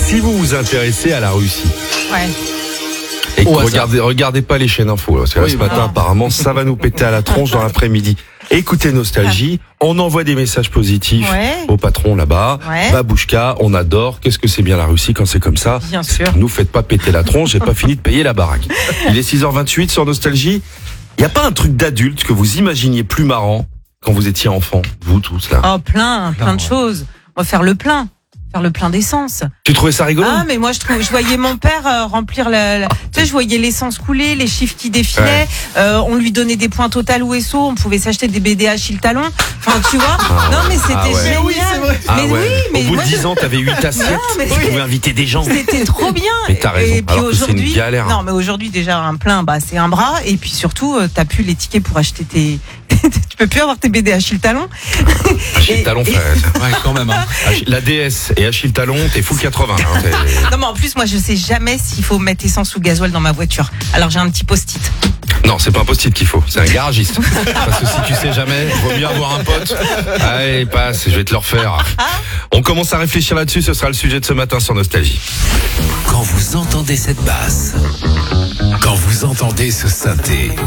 Si vous vous intéressez à la Russie, Ouais. et que regardez pas les chaînes info, parce que là, ce matin, apparemment, ça va nous péter à la tronche dans l'après-midi. Écoutez Nostalgie, on envoie des messages positifs au patron là-bas. Babouchka, on adore. Qu'est-ce que c'est bien la Russie quand c'est comme ça? Bien sûr. Nous faites pas péter la tronche, j'ai pas fini de payer la baraque. Il est 6h28 sur Nostalgie. Y a pas un truc d'adulte que vous imaginiez plus marrant quand vous étiez enfant, vous tous là? Oh, plein de choses. On va faire le plein d'essence. Tu trouvais ça rigolo? Ah, mais moi je voyais mon père remplir tu sais, je voyais l'essence couler, les chiffres qui défilaient, on lui donnait des points total ou SO, on pouvait s'acheter des BD Achille Talon. Enfin, tu vois? Non, mais c'était génial. Oui, c'est vrai. Mais oui, mais au bout de 10 ans, t'avais 8 assiettes, tu pouvais inviter des gens. C'était trop bien. Mais t'as raison. Et puis alors que c'est une galère. Non, mais aujourd'hui déjà un plein, c'est un bras, et puis surtout t'as plus les tickets pour acheter tes tu peux plus avoir tes BD Achille Talon. Achille Talon, frère. Ouais, quand même. Hein. La DS et Achille Talon, t'es full 80. Hein, non, mais en plus, moi, je sais jamais s'il faut mettre essence ou gasoil dans ma voiture. Alors, j'ai un petit post-it. Non, c'est pas un post-it qu'il faut, c'est un garagiste. Parce que si tu sais jamais, vaut mieux avoir un pote. Allez, passe, je vais te le refaire. On commence à réfléchir là-dessus, ce sera le sujet de ce matin sur Nostalgie. Quand vous entendez cette basse, quand vous entendez ce synthé,